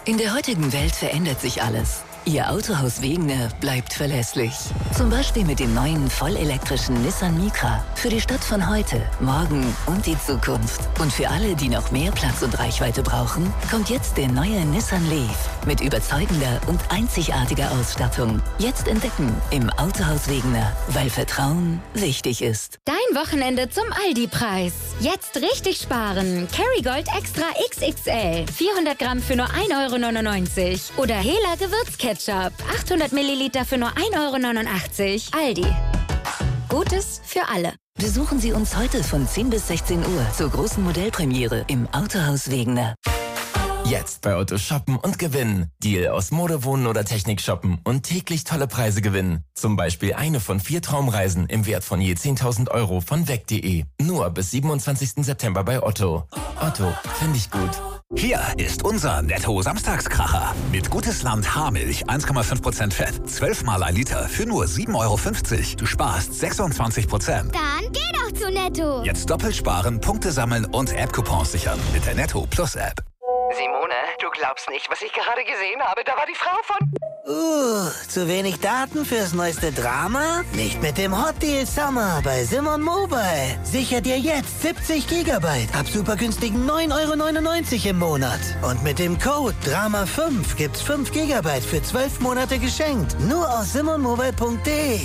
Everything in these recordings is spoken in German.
In der heutigen Welt verändert sich alles. Ihr Autohaus Wegener bleibt verlässlich. Zum Beispiel mit dem neuen vollelektrischen Nissan Micra. Für die Stadt von heute, morgen und die Zukunft. Und für alle, die noch mehr Platz und Reichweite brauchen, kommt jetzt der neue Nissan Leaf. Mit überzeugender und einzigartiger Ausstattung. Jetzt entdecken im Autohaus Wegener. Weil Vertrauen wichtig ist. Dein Wochenende zum Aldi-Preis. Jetzt richtig sparen. Kerrygold Extra XXL. 400 Gramm für nur 1,99 €. Oder Hela Gewürzketchup. 800 Milliliter für nur 1,89 €. Aldi. Gutes für alle. Besuchen Sie uns heute von 10 bis 16 Uhr zur großen Modellpremiere im Autohaus Wegener. Jetzt bei Otto shoppen und gewinnen. Deal aus Mode, Wohnen oder Technik shoppen und täglich tolle Preise gewinnen. Zum Beispiel eine von 4 Traumreisen im Wert von je 10.000 € von weg.de. Nur bis 27. September bei Otto. Otto, finde ich gut. Hier ist unser Netto-Samstagskracher. Mit Gutes Land Haarmilch 1,5% Fett. 12 mal ein Liter für nur 7,50 €. Du sparst 26%. Dann geh doch zu Netto. Jetzt doppelt sparen, Punkte sammeln und App-Coupons sichern mit der Netto Plus App. Simone, du glaubst nicht, was ich gerade gesehen habe. Da war die Frau von... Zu wenig Daten fürs neueste Drama? Nicht mit dem Hot Deal Summer bei Simon Mobile. Sicher dir jetzt 70 GB ab super günstigen 9,99 € im Monat. Und mit dem Code DRAMA5 gibt's 5 GB für 12 Monate geschenkt. Nur auf simonmobile.de.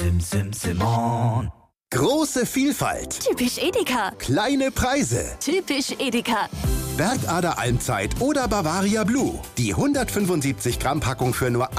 Simon. Große Vielfalt. Typisch Edeka. Kleine Preise. Typisch Edeka. Bergader Almzeit oder Bavaria Blue. Die 175 Gramm Packung für nur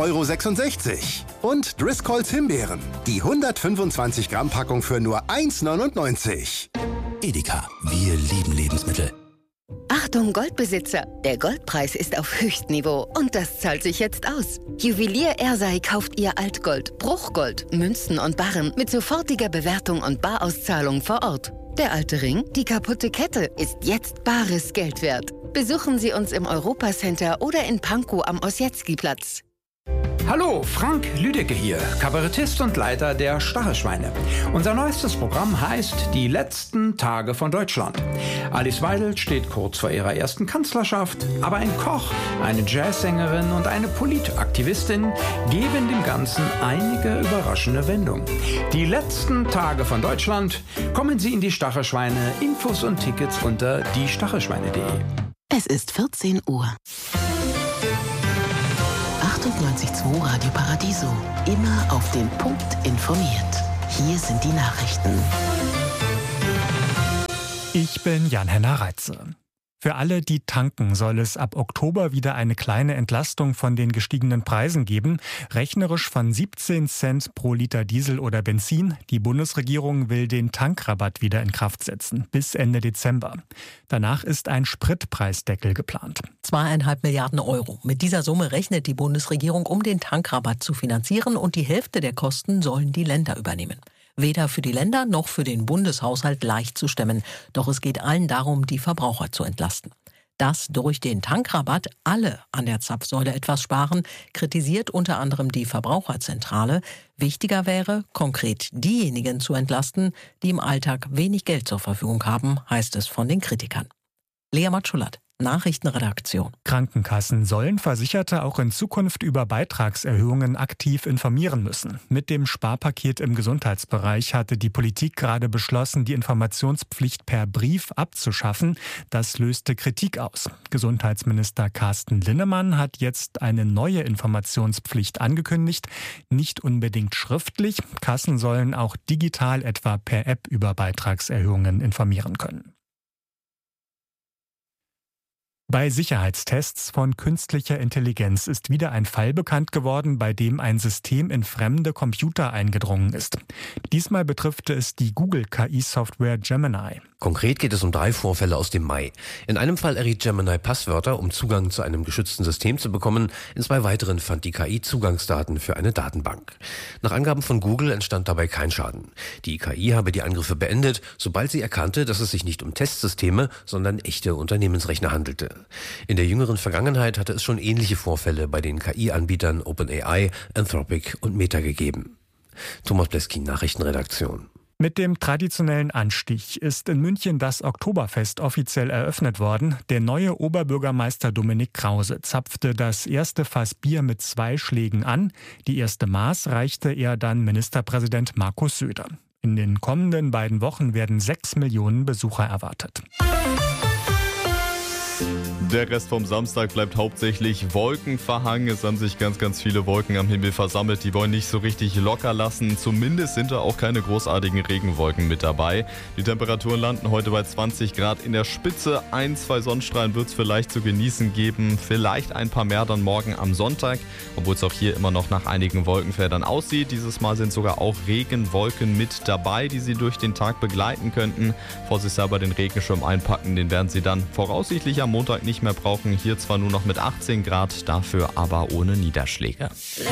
1,66 € Und Driscolls Himbeeren. Die 125 Gramm Packung für nur 1,99 €. Edeka, wir lieben Lebensmittel. Achtung Goldbesitzer, der Goldpreis ist auf Höchstniveau und das zahlt sich jetzt aus. Juwelier Ersei kauft ihr Altgold, Bruchgold, Münzen und Barren mit sofortiger Bewertung und Barauszahlung vor Ort. Der alte Ring, die kaputte Kette ist jetzt bares Geld wert. Besuchen Sie uns im Europacenter oder in Pankow am Ossietzky-Platz. Hallo, Frank Lüdecke hier, Kabarettist und Leiter der Stachelschweine. Unser neuestes Programm heißt Die letzten Tage von Deutschland. Alice Weidel steht kurz vor ihrer ersten Kanzlerschaft, aber ein Koch, eine Jazzsängerin und eine Politaktivistin geben dem Ganzen einige überraschende Wendungen. Die letzten Tage von Deutschland. Kommen Sie in die Stachelschweine. Infos und Tickets unter diestachelschweine.de. Es ist 14 Uhr. 98.2 Radio Paradiso. Immer auf den Punkt informiert. Hier sind die Nachrichten. Ich bin Jan-Henner Reitze. Für alle, die tanken, soll es ab Oktober wieder eine kleine Entlastung von den gestiegenen Preisen geben. Rechnerisch von 17 Cent pro Liter Diesel oder Benzin. Die Bundesregierung will den Tankrabatt wieder in Kraft setzen, bis Ende Dezember. Danach ist ein Spritpreisdeckel geplant. 2,5 Milliarden €. Mit dieser Summe rechnet die Bundesregierung, um den Tankrabatt zu finanzieren, und die Hälfte der Kosten sollen die Länder übernehmen. Weder für die Länder noch für den Bundeshaushalt leicht zu stemmen. Doch es geht allen darum, die Verbraucher zu entlasten. Dass durch den Tankrabatt alle an der Zapfsäule etwas sparen, kritisiert unter anderem die Verbraucherzentrale. Wichtiger wäre, konkret diejenigen zu entlasten, die im Alltag wenig Geld zur Verfügung haben, heißt es von den Kritikern. Lea Matschulat, Nachrichtenredaktion. Krankenkassen sollen Versicherte auch in Zukunft über Beitragserhöhungen aktiv informieren müssen. Mit dem Sparpaket im Gesundheitsbereich hatte die Politik gerade beschlossen, die Informationspflicht per Brief abzuschaffen. Das löste Kritik aus. Gesundheitsminister Carsten Linnemann hat jetzt eine neue Informationspflicht angekündigt. Nicht unbedingt schriftlich. Kassen sollen auch digital, etwa per App, über Beitragserhöhungen informieren können. Bei Sicherheitstests von künstlicher Intelligenz ist wieder ein Fall bekannt geworden, bei dem ein System in fremde Computer eingedrungen ist. Diesmal betrifft es die Google-KI-Software Gemini. Konkret geht es um 3 Vorfälle aus dem Mai. In einem Fall erriet Gemini Passwörter, um Zugang zu einem geschützten System zu bekommen. In 2 weiteren fand die KI Zugangsdaten für eine Datenbank. Nach Angaben von Google entstand dabei kein Schaden. Die KI habe die Angriffe beendet, sobald sie erkannte, dass es sich nicht um Testsysteme, sondern echte Unternehmensrechner handelte. In der jüngeren Vergangenheit hatte es schon ähnliche Vorfälle bei den KI-Anbietern OpenAI, Anthropic und Meta gegeben. Thomas Bleskin, Nachrichtenredaktion. Mit dem traditionellen Anstich ist in München das Oktoberfest offiziell eröffnet worden. Der neue Oberbürgermeister Dominik Krause zapfte das erste Fass Bier mit 2 Schlägen an. Die erste Maß reichte er dann Ministerpräsident Markus Söder. In den kommenden 2 Wochen werden 6 Millionen Besucher erwartet. Der Rest vom Samstag bleibt hauptsächlich wolkenverhangen. Es haben sich ganz viele Wolken am Himmel versammelt. Die wollen nicht so richtig locker lassen. Zumindest sind da auch keine großartigen Regenwolken mit dabei. Die Temperaturen landen heute bei 20 Grad in der Spitze. 1, 2 Sonnenstrahlen wird es vielleicht zu genießen geben. Vielleicht ein paar mehr dann morgen am Sonntag. Obwohl es auch hier immer noch nach einigen Wolkenfeldern aussieht. Dieses Mal sind sogar auch Regenwolken mit dabei, die Sie durch den Tag begleiten könnten. Vorsichtshalber den Regenschirm einpacken. Den werden Sie dann voraussichtlich am Montag nicht mehr brauchen. Hier zwar nur noch mit 18 Grad, dafür aber ohne Niederschläge.